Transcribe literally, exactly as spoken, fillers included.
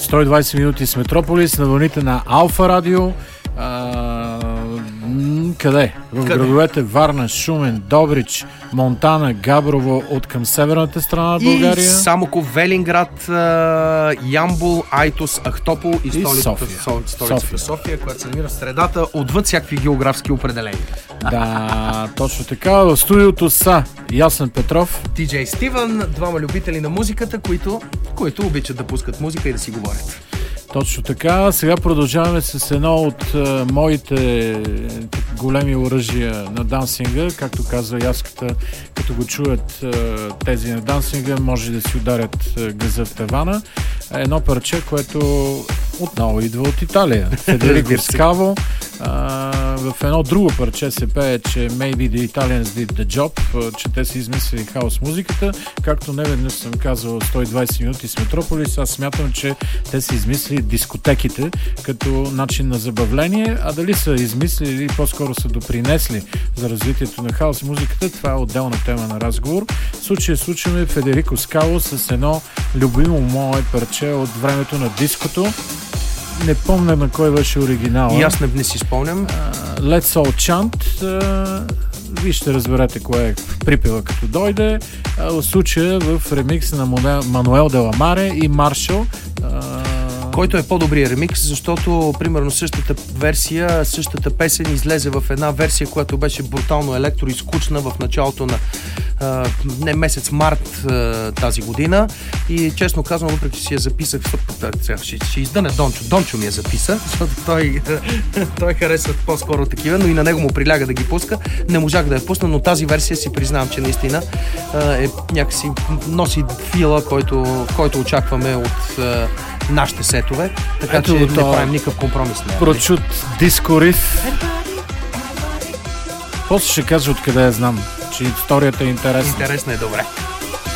сто и двайсет минути с Метрополис на вълните на Алфа Радио. А, къде? В къде? Градовете Варна, Шумен, Добрич, Монтана, Габрово от към северната страна на България. И Самоков, Велинград, Ямбол, Айтос, Ахтопол и, и столицата София. столицата София. София, която се намира в средата, отвъд всякакви географски определения. Да, точно така. В студиото са Ясен Петров, Ди-Джей Стивън, двама любители на музиката, които, които обичат да пускат музика и да си говорят. Точно така. Сега продължаваме с едно от а, моите големи оръжия на дансинга. Както казва Яската, като го чуят а, тези на дансинга, може да си ударят а, газа в тавана. Едно парче, което отново идва от Италия. Федерико Скаво. В едно друго парче се пее, че Maybe the Italians did the job, че те са измислили хаос музиката. Както неведнъж съм казал сто и двайсет минути с Метрополис, аз смятам, че те са измислили дискотеките като начин на забавление, а дали са измислили или по-скоро са допринесли за развитието на хаос музиката, това е отделна тема на разговор. В случая случваме Федерико Скаво с едно любимо мое парче от времето на диското. Не помня на кой беше оригинала. И аз не, не си спомням. Uh, Let's All Chant. Uh, Вие ще разберете кое е припева като дойде. Uh, в случая в ремикс на Мануел де ла Маре и Маршал. Uh, който е по-добрият ремикс, защото примерно същата версия, същата песен излезе в една версия, която беше брутално електро и скучна в началото на Uh, не месец март uh, тази година и честно казвам, въпреки че си я записах, ще, ще издъне Дончо. Дончо ми я записа, защото той, той харесва по-скоро такива, но и на него му приляга да ги пуска. Не можах да я пусна, но тази версия си признавам, че наистина uh, е някакси носи фила, който, който очакваме от uh, нашите сетове, така Ето, че не правим никакъв компромис. Прочут диско риф. После ще кажа откъде я знам, че историята е интересна. Интересна е, добре.